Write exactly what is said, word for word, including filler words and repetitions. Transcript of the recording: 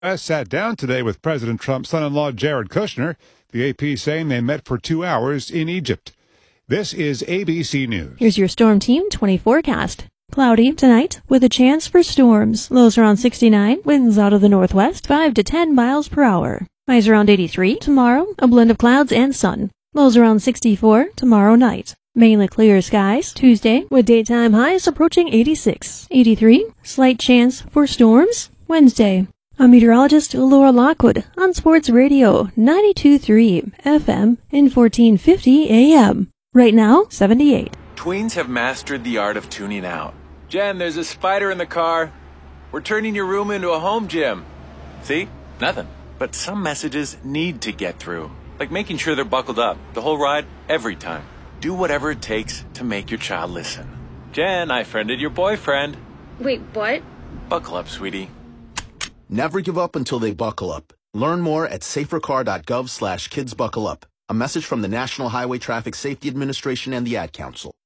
I sat down today with President Trump's son-in-law, Jared Kushner, the A P saying they met for two hours in Egypt. This is A B C News. Here's your Storm Team twenty forecast. Cloudy tonight with a chance for storms. Lows around sixty-nine, winds out of the northwest, five to ten miles per hour. Highs around eighty-three. Tomorrow, a blend of clouds and sun. Lows around sixty-four tomorrow night. Mainly clear skies Tuesday with daytime highs approaching eighty-six. eighty-three, slight chance for storms Wednesday. I'm meteorologist Laura Lockwood on Sports Radio ninety-two point three F M and fourteen fifty A M. Right now, seventy-eight. Tweens have mastered the art of tuning out. Jen, there's a spider in the car. We're turning your room into a home gym. See? Nothing. But some messages need to get through. Like making sure they're buckled up the whole ride, every time. Do whatever it takes to make your child listen. Jen, I friended your boyfriend. Wait, what? Buckle up, sweetie. Never give up until they buckle up. Learn more at safercar.gov slash kids buckle up. A message from the National Highway Traffic Safety Administration and the Ad Council.